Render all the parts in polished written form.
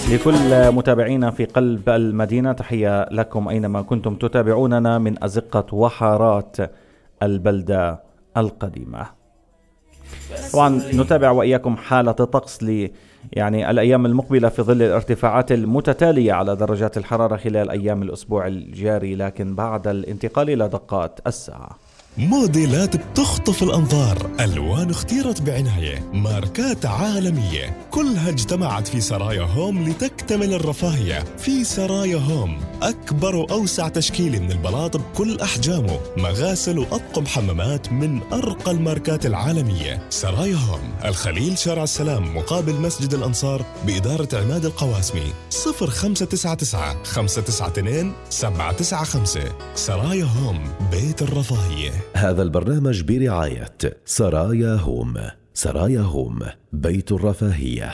لكل متابعينا في قلب المدينة، تحية لكم أينما كنتم تتابعوننا من أزقة وحارات البلدة القديمة. طبعا نتابع وإياكم حالة الطقس يعني الأيام المقبلة في ظل الارتفاعات المتتالية على درجات الحرارة خلال أيام الأسبوع الجاري، لكن بعد الانتقال إلى دقات الساعة. موديلات بتخطف الأنظار، ألوان اختيرت بعناية، ماركات عالمية، كلها اجتمعت في سرايا هوم لتكتمل الرفاهية. في سرايا هوم أكبر وأوسع تشكيل من البلاط بكل أحجامه، مغاسل وأطقم حمامات من أرقى الماركات العالمية. سرايا هوم، الخليل، شارع السلام، مقابل مسجد الأنصار، بإدارة عماد القواسمي. 0599 592 795. سرايا هوم، بيت الرفاهية. هذا البرنامج برعاية سرايا هوم. سرايا هوم، بيت الرفاهية.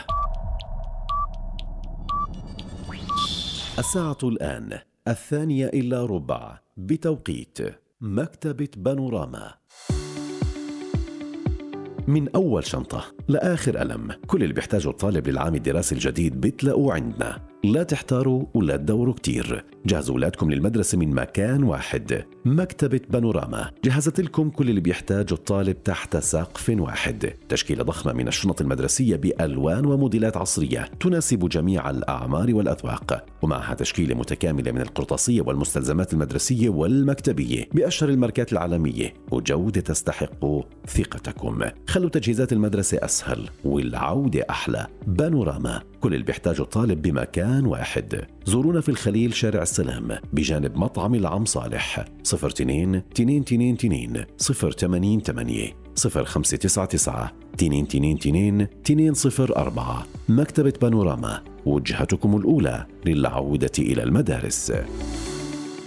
الساعة الآن 2:15 بتوقيت مكتبة بانوراما. من أول شنطة لآخر قلم، كل اللي بيحتاجه الطالب للعام الدراسي الجديد بتلاقوه عندنا. لا تحتاروا ولا تدوروا كتير، جهزوا أولادكم للمدرسة من مكان واحد. مكتبة بانوراما جهزت لكم كل اللي بيحتاجه الطالب تحت سقف واحد. تشكيلة ضخمة من الشنط المدرسية بألوان وموديلات عصرية تناسب جميع الأعمار والأذواق، ومعها تشكيلة متكاملة من القرطاسية والمستلزمات المدرسية والمكتبية بأشهر الماركات العالمية، وجودة تستحق ثقتكم. خلوا تجهيزات المدرسة أسهل والعودة أحلى. بانوراما، كل اللي بيحتاجه الطالب بمكان واحد. زورونا في الخليل، شارع السلام، بجانب مطعم العم صالح. 02 222 088 0599 222 204. مكتبة بانوراما، وجهتكم الأولى للعودة إلى المدارس.